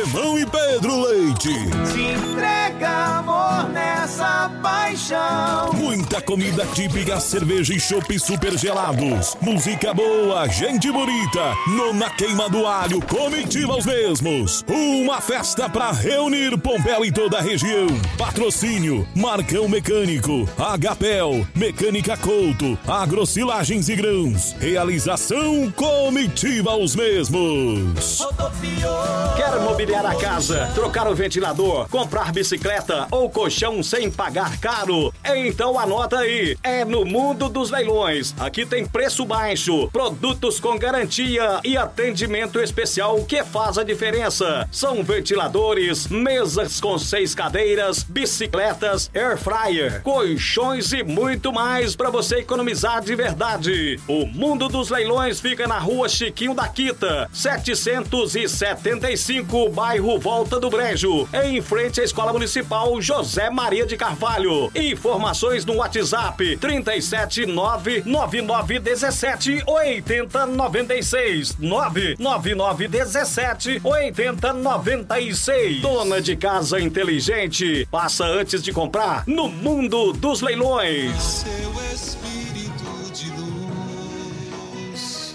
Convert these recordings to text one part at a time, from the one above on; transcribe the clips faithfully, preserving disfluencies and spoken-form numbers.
Alemão e Pedro Leite. Se entrega, amor, nessa paixão. Muita comida típica, cerveja e chopp super gelados. Música boa, gente bonita. Nona Queima do Alho, comitiva os mesmos. Uma festa pra reunir Pompéu e toda a região. Patrocínio, Marcão Mecânico, Agapel, Mecânica Couto, Agrosilagens e Grãos. Realização, comitiva os mesmos. Quer mobiliar a casa, trocar o ventilador, comprar bicicleta ou colchão sem pagar caro? Então anota aí, é no Mundo dos Leilões. Aqui tem preço baixo, produtos com garantia e atendimento especial que faz a diferença. São ventiladores, mesas com seis cadeiras, bicicletas, air fryer, colchões e muito mais para você economizar de verdade. O Mundo dos Leilões fica na Rua Chiquinho da Quita, setecentos e setenta e cinco, bairro Volta do Brejo, em frente à Escola Municipal José Maria de Carvalho. Informações no WhatsApp trinta e sete nove nove nove dezessete oitenta noventa e seis nove nove nove dezessete oitenta noventa e seis. Dona de casa inteligente, passa antes de comprar no Mundo dos Leilões. Seu espírito de luz.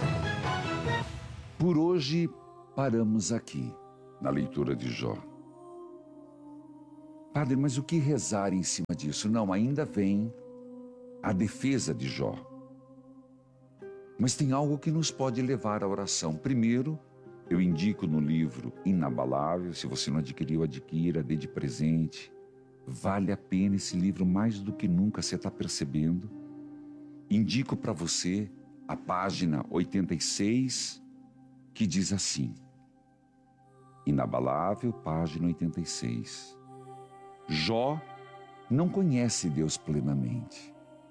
Por hoje paramos aqui na leitura de Jó. Padre, mas o que rezar em cima disso? Não, ainda vem a defesa de Jó. Mas tem algo que nos pode levar à oração. Primeiro, eu indico no livro Inabalável, se você não adquiriu, adquira, dê de presente. Vale a pena esse livro mais do que nunca, você está percebendo. Indico para você a página oitenta e seis, que diz assim, Inabalável, página oitenta e seis. Jó não conhece Deus plenamente.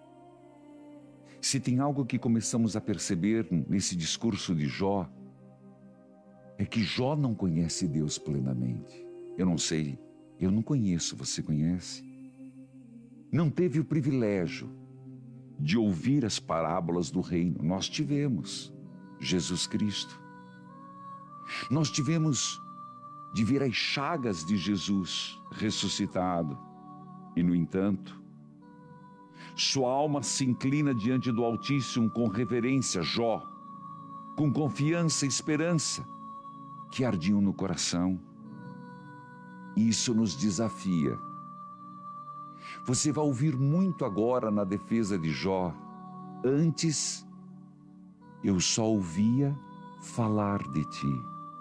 Se tem algo que começamos a perceber nesse discurso de Jó, é que Jó não conhece Deus plenamente. Eu não sei, eu não conheço, você conhece? Não teve o privilégio de ouvir as parábolas do reino. Nós tivemos Jesus Cristo. Nós tivemos de ver as chagas de Jesus ressuscitado. E, no entanto, sua alma se inclina diante do Altíssimo com reverência, Jó, com confiança e esperança que ardiam no coração. Isso nos desafia. Você vai ouvir muito agora na defesa de Jó. Antes, eu só ouvia falar de ti.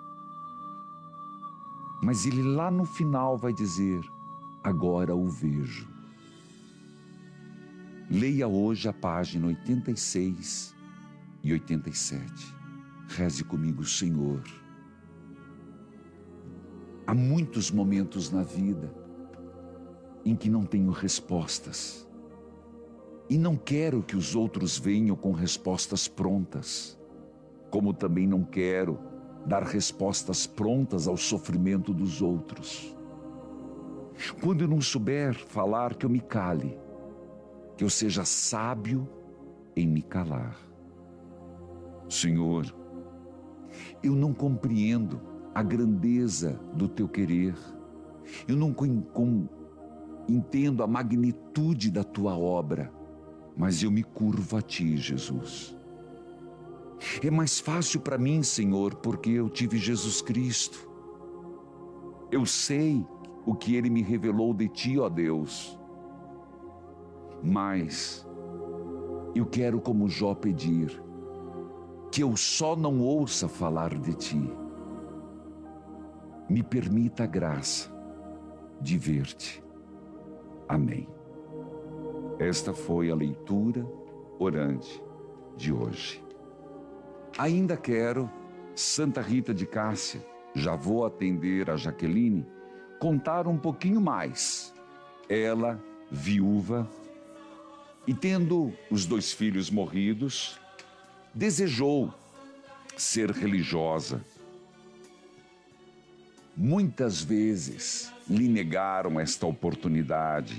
Mas ele lá no final vai dizer, agora o vejo. Leia hoje a página oitenta e seis e oitenta e sete. Reze comigo, Senhor. Há muitos momentos na vida em que não tenho respostas. E não quero que os outros venham com respostas prontas. Como também não quero dar respostas prontas ao sofrimento dos outros. Quando eu não souber falar, que eu me cale, que eu seja sábio em me calar. Senhor, eu não compreendo a grandeza do teu querer, eu não com, com, entendo a magnitude da tua obra, mas eu me curvo a ti, Jesus. É mais fácil para mim, Senhor, porque eu tive Jesus Cristo. Eu sei o que Ele me revelou de Ti, ó Deus. Mas eu quero, como Jó, pedir que eu só não ouça falar de Ti. Me permita a graça de ver-te. Amém. Esta foi a leitura orante de hoje. Ainda quero, Santa Rita de Cássia, já vou atender a Jaqueline, contar um pouquinho mais. Ela, viúva, e tendo os dois filhos morridos, desejou ser religiosa. Muitas vezes lhe negaram esta oportunidade.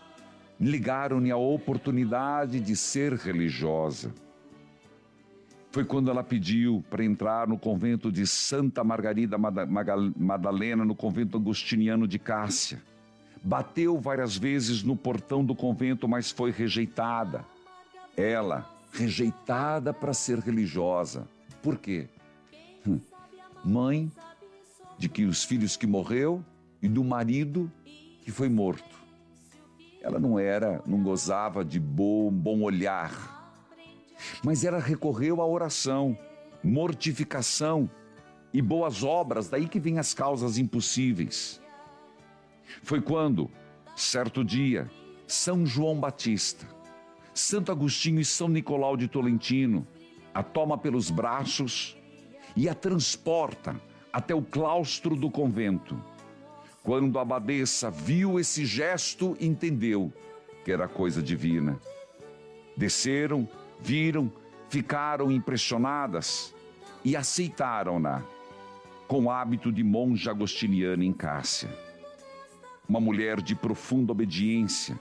Negaram-lhe a oportunidade de ser religiosa. Foi quando ela pediu para entrar no convento de Santa Margarida Madalena, no convento agostiniano de Cássia. Bateu várias vezes no portão do convento, mas foi rejeitada. Ela, rejeitada para ser religiosa. Por quê? Hum. Mãe de que os filhos que morreu e do marido que foi morto. Ela não era, não gozava de bom, bom olhar. Mas ela recorreu à oração, mortificação e boas obras, daí que vêm as causas impossíveis. Foi quando, certo dia, São João Batista, Santo Agostinho e São Nicolau de Tolentino a toma pelos braços e a transporta até o claustro do convento. Quando a abadesa viu esse gesto, entendeu que era coisa divina. Desceram, viram, ficaram impressionadas e aceitaram-na com hábito de monja agostiniana em Cássia. Uma mulher de profunda obediência,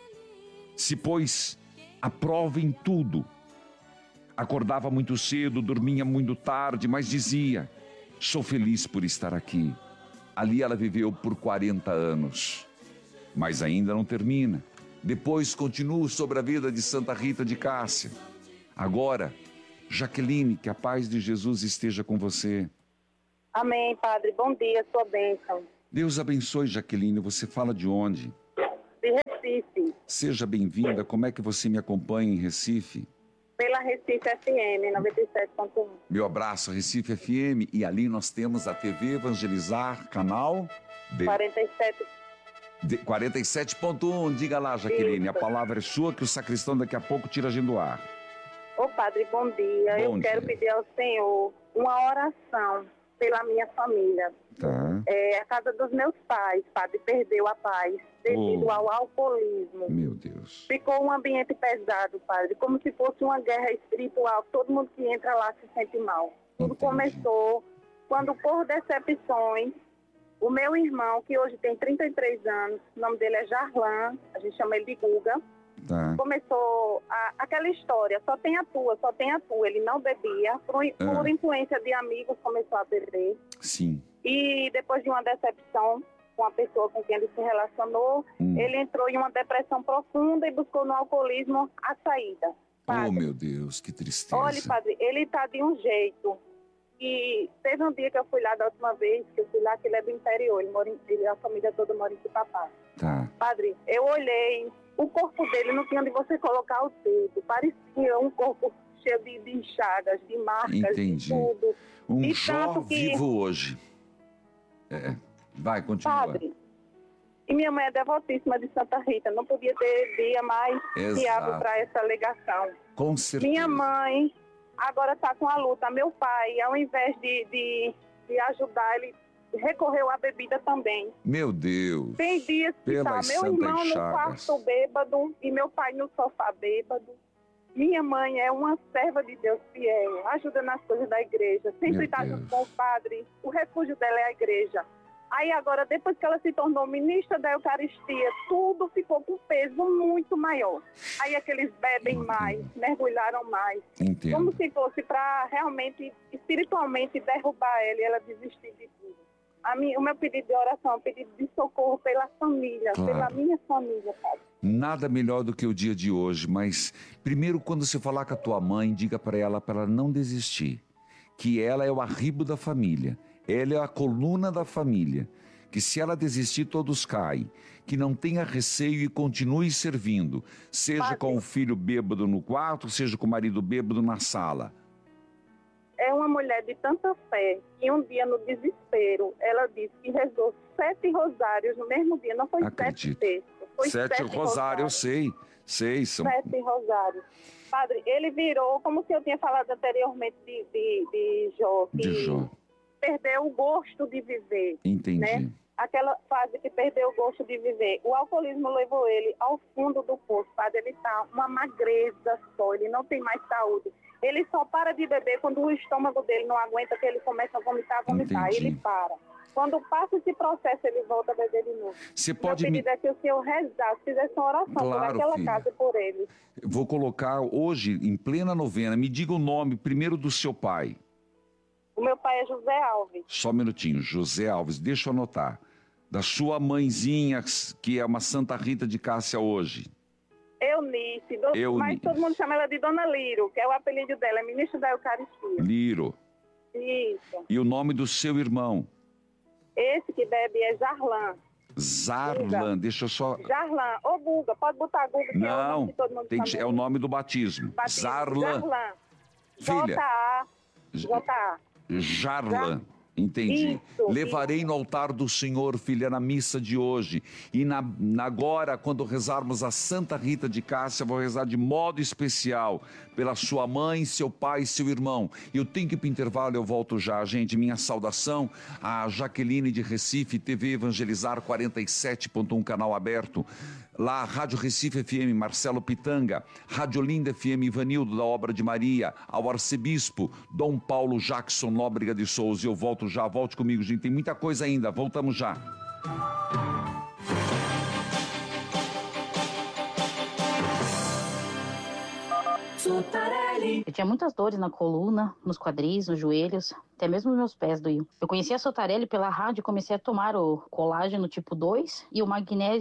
se pôs à prova em tudo. Acordava muito cedo, dormia muito tarde, mas dizia: sou feliz por estar aqui. Ali ela viveu por quarenta anos, mas ainda não termina. Depois continuo sobre a vida de Santa Rita de Cássia. Agora, Jaqueline, que a paz de Jesus esteja com você. Amém, Padre. Bom dia, sua bênção. Deus abençoe, Jaqueline. Você fala de onde? De Recife. Seja bem-vinda. Como é que você me acompanha em Recife? Pela Recife F M, noventa e sete ponto um. Meu abraço, Recife F M. E ali nós temos a T V Evangelizar, canal de... quarenta e sete. De... quarenta e sete ponto um. Diga lá, Jaqueline. Isso. A palavra é sua, que o sacristão daqui a pouco tira a gente do ar. Ô, Padre, bom dia. Bom Eu quero dia. pedir ao Senhor uma oração pela minha família. Tá. É, a casa dos meus pais, Padre, perdeu a paz devido Oh. ao alcoolismo. Meu Deus. Ficou um ambiente pesado, Padre, como se fosse uma guerra espiritual. Todo mundo que entra lá se sente mal. Tudo Entendi. começou quando, por decepções, o meu irmão, que hoje tem trinta e três anos, o nome dele é Jarlan, a gente chama ele de Guga, Tá. começou a, aquela história, só tem a tua, só tem a tua. Ele não bebia, por, por Ah. influência de amigos começou a beber. Sim. E depois de uma decepção com a pessoa com quem ele se relacionou, Hum. ele entrou em uma depressão profunda e buscou no alcoolismo a saída. Padre, Oh, meu Deus, que tristeza. olha, Padre, ele tá de um jeito. E teve um dia que eu fui lá da última vez, que eu fui lá, que ele é do interior, ele mora em, ele, a família toda mora em Cipapá. Tá. Padre, eu olhei, o corpo dele não tinha onde você colocar o dedo, parecia um corpo cheio de, de chagas, de marcas, Entendi. de tudo. Um E Jó tanto que- vivo hoje. É. Vai, continua. Padre, e minha mãe é devotíssima de Santa Rita, não podia ter dia mais Exato. fiado para essa alegação. Com certeza. Minha mãe agora está com a luta. Meu pai, ao invés de, de, de ajudar, ele recorreu à bebida também. Meu Deus. Tem dias que está Pelas meu santas irmão no chagas. quarto bêbado e meu pai no sofá bêbado. Minha mãe é uma serva de Deus fiel, ajuda nas coisas da igreja, sempre Meu está Deus. junto com o padre. O refúgio dela é a igreja. Aí agora, depois que ela se tornou ministra da Eucaristia, tudo ficou com peso muito maior. Aí é que eles bebem Entendo. mais, mergulharam mais. Entendo. Como se fosse para realmente, espiritualmente, derrubar ela e ela desistir de tudo. A minha, o meu pedido de oração é um pedido de socorro pela família, Claro. pela minha família, Padre. Nada melhor do que o dia de hoje, mas primeiro, quando você falar com a tua mãe, diga para ela para ela não desistir, que ela é o arribo da família, ela é a coluna da família, que se ela desistir todos caem, que não tenha receio e continue servindo, seja Padre. com o filho bêbado no quarto, seja com o marido bêbado na sala. É uma mulher de tanta fé que um dia, no desespero, ela disse que rezou sete rosários no mesmo dia. Não foi Acredito. sete textos, foi Sete sete, rosários, eu sei, sei, são... Sete rosários. Padre, ele virou, como se eu tinha falado anteriormente de, de, de Jó, que De Jó. perdeu o gosto de viver, Entendi. né? Aquela fase que perdeu o gosto de viver. O alcoolismo levou ele ao fundo do poço, Padre. Ele está uma magreza só, ele não tem mais saúde. Ele só para de beber quando o estômago dele não aguenta, que ele começa a vomitar, vomitar. Entendi. Ele para. Quando passa esse processo, ele volta a beber de novo. Você pode Meu me... pedido é que o senhor rezasse, fizesse uma oração Claro, por aquela filha. casa e por ele. Vou colocar hoje, em plena novena, me diga o nome primeiro do seu pai. O meu pai é José Alves. Só um minutinho, José Alves, deixa eu anotar. Da sua mãezinha, que é uma Santa Rita de Cássia hoje. Eunice, do... Eunice. mas todo mundo chama ela de Dona Liro, que é o apelido dela, é ministro da Eucaristia. Liro. Isso. E o nome do seu irmão? Esse que bebe é Jarlan. Zarlan, deixa eu só... Jarlan, ou Guga, pode botar Guga, que é o nome Não, que todo mundo tem que... chama é o ele. nome do batismo. Batismo, Zarlan. Jarlan. Filha. J A J A Jarlan. Entendi. Isso, Levarei isso. no altar do Senhor, filha, na missa de hoje. E na, na agora, quando rezarmos a Santa Rita de Cássia, vou rezar de modo especial pela sua mãe, seu pai e seu irmão. Eu tenho que ir para o intervalo, eu volto já, gente. Minha saudação a Jaqueline de Recife, T V Evangelizar quarenta e sete ponto um, canal aberto. Lá, Rádio Recife F M, Marcelo Pitanga, Rádio Olinda F M, Ivanildo, da Obra de Maria, ao arcebispo, Dom Paulo Jackson Nóbrega de Souza. Eu volto já, volte comigo, gente, tem muita coisa ainda, voltamos já. Eu tinha muitas dores na coluna, nos quadris, nos joelhos, até mesmo nos meus pés doíam. Eu conheci a Sotarelli pela rádio e comecei a tomar o colágeno tipo dois e o magnésio